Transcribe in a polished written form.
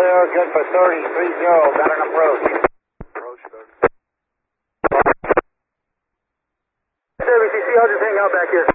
clear, good for 30-30, got an approach. Approach, Doug. WCC, I'll just hang out back here.